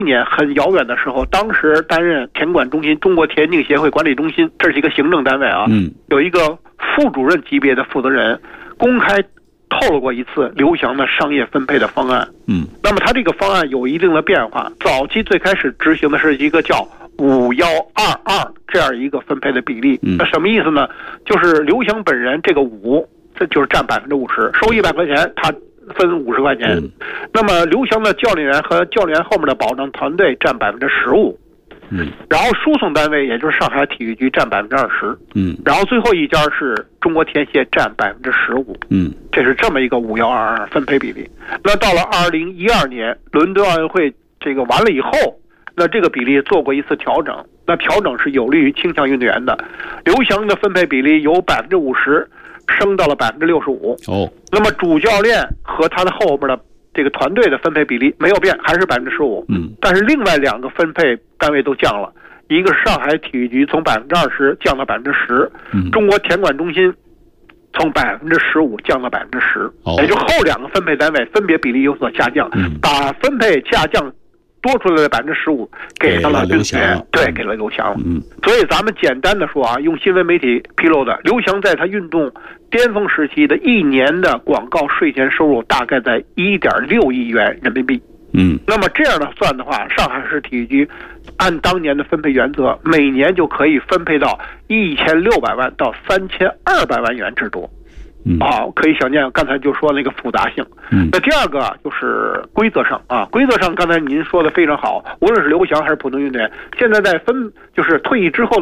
年很遥远的时候，当时担任田管中心中国田径协会管理中心，这是一个行政单位啊，有一个副主任级别的负责人公开透露过一次刘翔的商业分配的方案。那么他这个方案有一定的变化，早期最开始执行的是一个叫5122这样一个分配的比例。那什么意思呢？就是刘翔本人这个5，这就是占50%，收100块钱，他分50块钱。那么刘翔的教练员和教练员后面的保障团队占15%。然后输送单位也就是上海体育局占20%。然后最后一家是中国田协占15%。这是这么一个5122分配比例。那到了2012年伦敦奥运会这个完了以后，那这个比例做过一次调整，那调整是有利于青项运动员的。刘翔的分配比例由50%升到了65%。那么主教练和他的后边的这个团队的分配比例没有变，还是15%。但是另外2个分配单位都降了，一个是上海体育局从20%降到10%，中国田管中心从15%降到10%。也就后2个分配单位分别比例有所下降，把分配下降多出来的15%给到了刘翔，对，给了刘翔。所以咱们简单的说啊，用新闻媒体披露的，刘翔在他运动巅峰时期的1年的广告税前收入大概在1.6亿元人民币。那么这样的算的话，上海市体育局按当年的分配原则，每年就可以分配到1600万到3200万元之多。可以想见刚才就说那个复杂性。那第二个就是规则上啊，规则上刚才您说的非常好，无论是刘翔还是普通运动员，现在在就是退役之后